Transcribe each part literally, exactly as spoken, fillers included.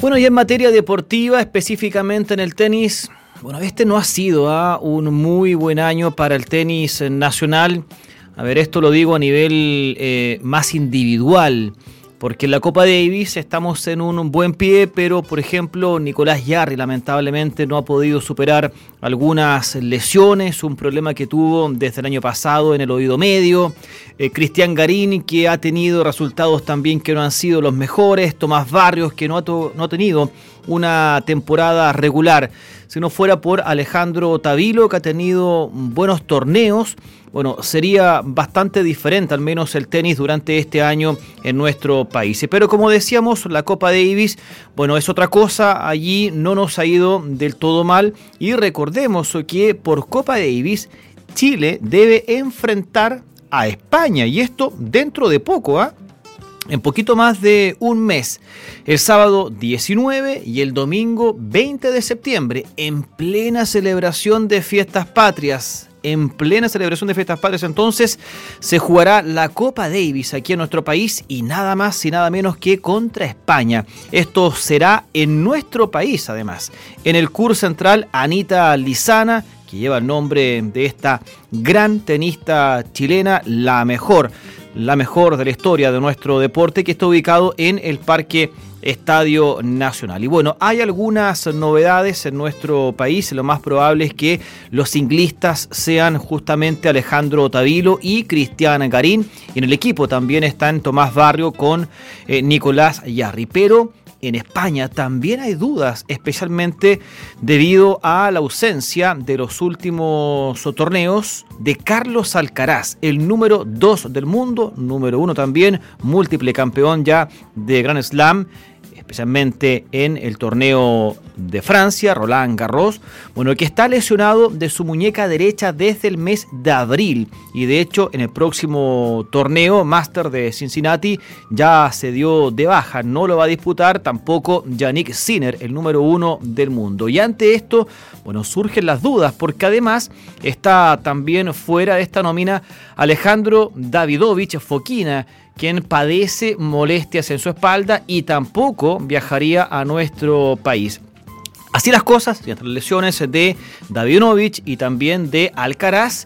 Bueno, y en materia deportiva, específicamente en el tenis, bueno, este no ha sido ¿eh? un muy buen año para el tenis nacional. A ver, esto lo digo a nivel eh, más individual, porque en la Copa Davis estamos en un buen pie, pero por ejemplo Nicolás Jarry lamentablemente no ha podido superar algunas lesiones, un problema que tuvo desde el año pasado en el oído medio. Eh, Cristian Garín, que ha tenido resultados también que no han sido los mejores. Tomás Barrios, que no ha, to- no ha tenido una temporada regular. Si no fuera por Alejandro Tavilo, que ha tenido buenos torneos, bueno, sería bastante diferente al menos el tenis durante este año en nuestro país. Pero como decíamos, la Copa Davis, bueno, es otra cosa. Allí no nos ha ido del todo mal. Y recordemos que por Copa Davis, Chile debe enfrentar a España. Y esto dentro de poco, ¿ah? ¿eh? En poquito más de un mes, el sábado diecinueve y el domingo veinte de septiembre, en plena celebración de fiestas patrias. En plena celebración de fiestas patrias, entonces, se jugará la Copa Davis aquí en nuestro país y nada más y nada menos que contra España. Esto será en nuestro país, además. En el C U R Central Anita Lizana, que lleva el nombre de esta gran tenista chilena, la mejor. la mejor de la historia de nuestro deporte, que está ubicado en el Parque Estadio Nacional. Y bueno, hay algunas novedades en nuestro país. Lo más probable es que los singlistas sean justamente Alejandro Tavilo y Cristian Garín. Y en el equipo también están Tomás Barrio con eh, Nicolás Jarry. Pero en España también hay dudas, especialmente debido a la ausencia de los últimos torneos de Carlos Alcaraz, el número dos del mundo, número uno también, múltiple campeón ya de Grand Slam, especialmente en el torneo de Francia, Roland Garros, bueno, que está lesionado de su muñeca derecha desde el mes de abril, y de hecho en el próximo torneo Master de Cincinnati ya se dio de baja, no lo va a disputar tampoco Yannick Sinner, el número uno del mundo. Y ante esto, bueno, surgen las dudas, porque además está también fuera de esta nómina Alejandro Davidovich Fokina, quien padece molestias en su espalda y tampoco viajaría a nuestro país. Así las cosas, y entre las lesiones de Davidovich y también de Alcaraz,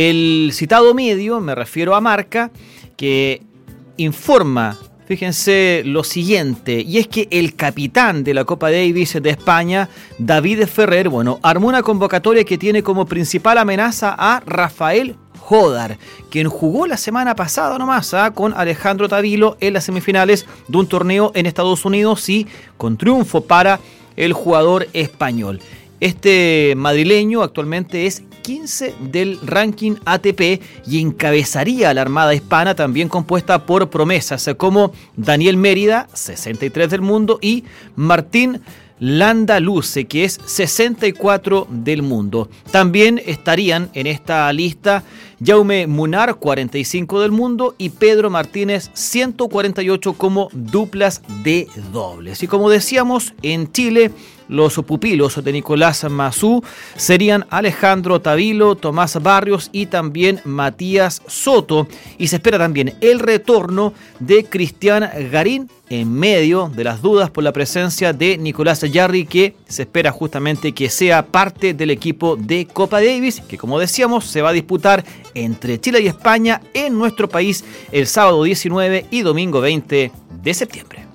el citado medio, me refiero a Marca, que informa, fíjense lo siguiente, y es que el capitán de la Copa Davis de España, David Ferrer, bueno, armó una convocatoria que tiene como principal amenaza a Rafael Jodar, quien jugó la semana pasada nomás ¿eh? con Alejandro Tavilo en las semifinales de un torneo en Estados Unidos y con triunfo para el jugador español. Este madrileño actualmente es quince del ranking A T P y encabezaría a la Armada Hispana, también compuesta por promesas como Daniel Mérida, sesenta y tres del mundo, y Martín Landaluce, que es sesenta y cuatro del mundo. También estarían en esta lista Jaume Munar, cuarenta y cinco del mundo, y Pedro Martínez, ciento cuarenta y ocho como duplas de dobles. Y como decíamos, en Chile, los pupilos de Nicolás Massú serían Alejandro Tavilo, Tomás Barrios y también Matías Soto. Y se espera también el retorno de Cristian Garín en medio de las dudas por la presencia de Nicolás Jarry, que se espera justamente que sea parte del equipo de Copa Davis, que como decíamos se va a disputar entre Chile y España en nuestro país el sábado diecinueve y domingo veinte de septiembre.